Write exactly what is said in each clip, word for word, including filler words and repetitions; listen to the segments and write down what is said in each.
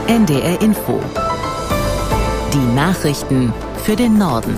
N D R Info. Die Nachrichten für den Norden.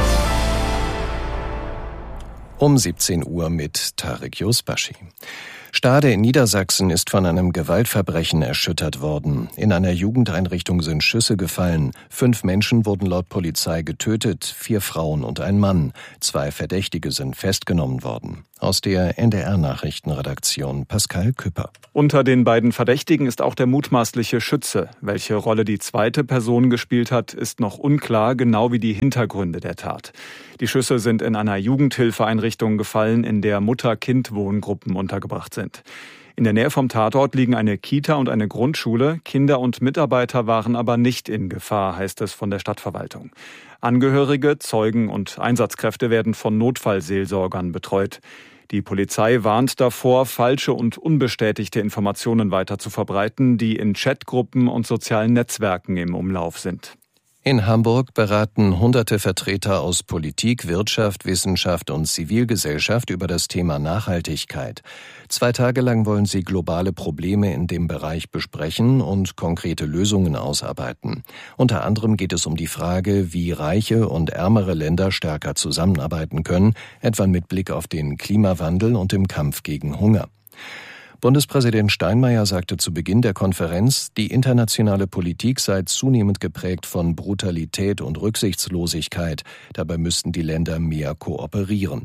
Um siebzehn Uhr mit Tarek Yusbashi. Stade in Niedersachsen ist von einem Gewaltverbrechen erschüttert worden. In einer Jugendeinrichtung sind Schüsse gefallen. Fünf Menschen wurden laut Polizei getötet, vier Frauen und ein Mann. Zwei Verdächtige sind festgenommen worden. Aus der N D R-Nachrichtenredaktion Pascal Küpper. Unter den beiden Verdächtigen ist auch der mutmaßliche Schütze. Welche Rolle die zweite Person gespielt hat, ist noch unklar, genau wie die Hintergründe der Tat. Die Schüsse sind in einer Jugendhilfeeinrichtung gefallen, in der Mutter-Kind-Wohngruppen untergebracht sind. In der Nähe vom Tatort liegen eine Kita und eine Grundschule. Kinder und Mitarbeiter waren aber nicht in Gefahr, heißt es von der Stadtverwaltung. Angehörige, Zeugen und Einsatzkräfte werden von Notfallseelsorgern betreut. Die Polizei warnt davor, falsche und unbestätigte Informationen weiter zu verbreiten, die in Chatgruppen und sozialen Netzwerken im Umlauf sind. In Hamburg beraten hunderte Vertreter aus Politik, Wirtschaft, Wissenschaft und Zivilgesellschaft über das Thema Nachhaltigkeit. Zwei Tage lang wollen sie globale Probleme in dem Bereich besprechen und konkrete Lösungen ausarbeiten. Unter anderem geht es um die Frage, wie reiche und ärmere Länder stärker zusammenarbeiten können, etwa mit Blick auf den Klimawandel und im Kampf gegen Hunger. Bundespräsident Steinmeier sagte zu Beginn der Konferenz, die internationale Politik sei zunehmend geprägt von Brutalität und Rücksichtslosigkeit. Dabei müssten die Länder mehr kooperieren.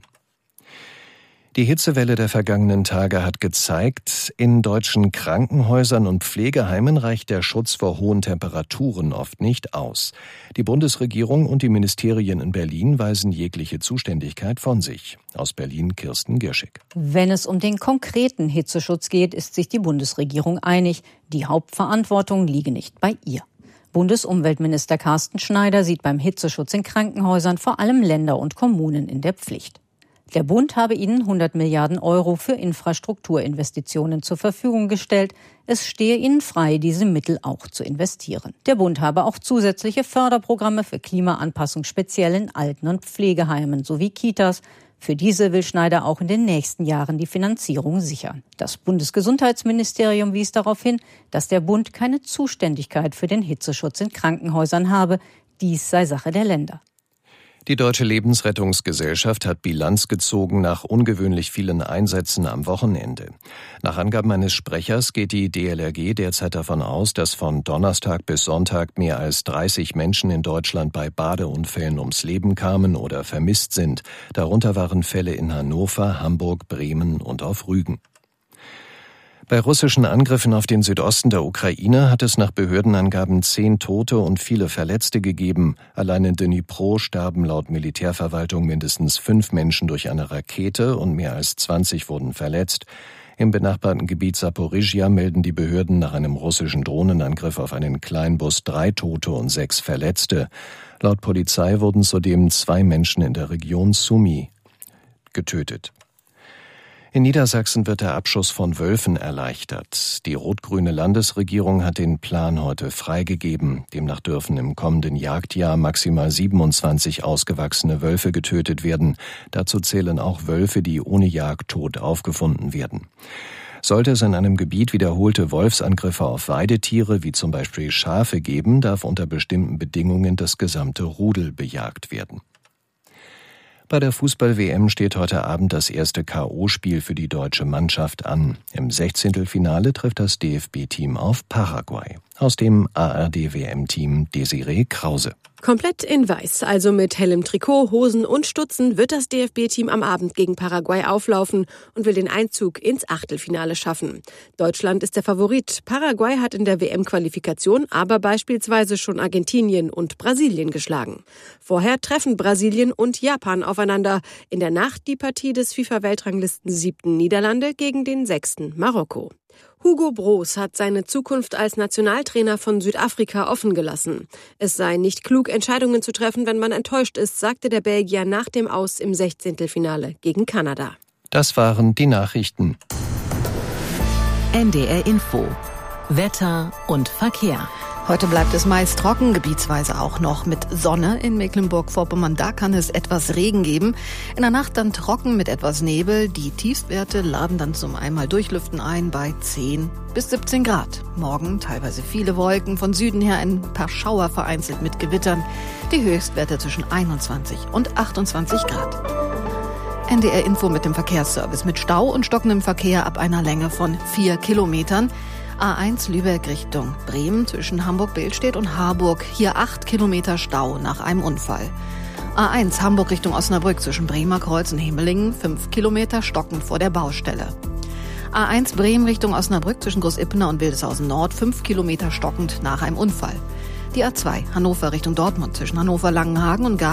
Die Hitzewelle der vergangenen Tage hat gezeigt, in deutschen Krankenhäusern und Pflegeheimen reicht der Schutz vor hohen Temperaturen oft nicht aus. Die Bundesregierung und die Ministerien in Berlin weisen jegliche Zuständigkeit von sich. Aus Berlin Kirsten Girschig. Wenn es um den konkreten Hitzeschutz geht, ist sich die Bundesregierung einig. Die Hauptverantwortung liege nicht bei ihr. Bundesumweltminister Carsten Schneider sieht beim Hitzeschutz in Krankenhäusern vor allem Länder und Kommunen in der Pflicht. Der Bund habe ihnen hundert Milliarden Euro für Infrastrukturinvestitionen zur Verfügung gestellt. Es stehe ihnen frei, diese Mittel auch zu investieren. Der Bund habe auch zusätzliche Förderprogramme für Klimaanpassung speziell in Alten- und Pflegeheimen sowie Kitas. Für diese will Schneider auch in den nächsten Jahren die Finanzierung sichern. Das Bundesgesundheitsministerium wies darauf hin, dass der Bund keine Zuständigkeit für den Hitzeschutz in Krankenhäusern habe. Dies sei Sache der Länder. Die Deutsche Lebensrettungsgesellschaft hat Bilanz gezogen nach ungewöhnlich vielen Einsätzen am Wochenende. Nach Angaben eines Sprechers geht die D L R G derzeit davon aus, dass von Donnerstag bis Sonntag mehr als dreißig Menschen in Deutschland bei Badeunfällen ums Leben kamen oder vermisst sind. Darunter waren Fälle in Hannover, Hamburg, Bremen und auf Rügen. Bei russischen Angriffen auf den Südosten der Ukraine hat es nach Behördenangaben zehn Tote und viele Verletzte gegeben. Allein in Dnipro starben laut Militärverwaltung mindestens fünf Menschen durch eine Rakete und mehr als zwanzig wurden verletzt. Im benachbarten Gebiet Saporischschja melden die Behörden nach einem russischen Drohnenangriff auf einen Kleinbus drei Tote und sechs Verletzte. Laut Polizei wurden zudem zwei Menschen in der Region Sumy getötet. In Niedersachsen wird der Abschuss von Wölfen erleichtert. Die rot-grüne Landesregierung hat den Plan heute freigegeben. Demnach dürfen im kommenden Jagdjahr maximal siebenundzwanzig ausgewachsene Wölfe getötet werden. Dazu zählen auch Wölfe, die ohne Jagd tot aufgefunden werden. Sollte es in einem Gebiet wiederholte Wolfsangriffe auf Weidetiere, wie zum Beispiel Schafe, geben, darf unter bestimmten Bedingungen das gesamte Rudel bejagt werden. Bei der Fußball-W M steht heute Abend das erste K O-Spiel für die deutsche Mannschaft an. Im Sechzehntelfinale trifft das D F B-Team auf Paraguay. Aus dem A R D-W M-Team Desiree Krause. Komplett in Weiß, also mit hellem Trikot, Hosen und Stutzen, wird das D F B-Team am Abend gegen Paraguay auflaufen und will den Einzug ins Achtelfinale schaffen. Deutschland ist der Favorit. Paraguay hat in der W M-Qualifikation aber beispielsweise schon Argentinien und Brasilien geschlagen. Vorher treffen Brasilien und Japan aufeinander. In der Nacht die Partie des FIFA-Weltranglisten siebten Niederlande gegen den sechsten Marokko. Hugo Broos hat seine Zukunft als Nationaltrainer von Südafrika offen gelassen. Es sei nicht klug, Entscheidungen zu treffen, wenn man enttäuscht ist, sagte der Belgier nach dem Aus im Sechzehntelfinale gegen Kanada. Das waren die Nachrichten. N D R Info. Wetter und Verkehr. Heute bleibt es meist trocken, gebietsweise auch noch mit Sonne in Mecklenburg-Vorpommern. Da kann es etwas Regen geben. In der Nacht dann trocken mit etwas Nebel. Die Tiefstwerte laden dann zum einmal Durchlüften ein bei zehn bis siebzehn Grad. Morgen teilweise viele Wolken, von Süden her ein paar Schauer vereinzelt mit Gewittern. Die Höchstwerte zwischen einundzwanzig und achtundzwanzig Grad. N D R Info mit dem Verkehrsservice mit Stau und stockendem Verkehr ab einer Länge von vier Kilometern. A eins Lübeck Richtung Bremen zwischen Hamburg-Billstedt und Harburg. Hier acht Kilometer Stau nach einem Unfall. A eins Hamburg Richtung Osnabrück zwischen Bremerkreuz und Hemelingen. fünf Kilometer stockend vor der Baustelle. A eins Bremen Richtung Osnabrück zwischen Großippener und Wildeshausen Nord. fünf Kilometer stockend nach einem Unfall. Die A zwei Hannover Richtung Dortmund zwischen Hannover-Langenhagen und Gar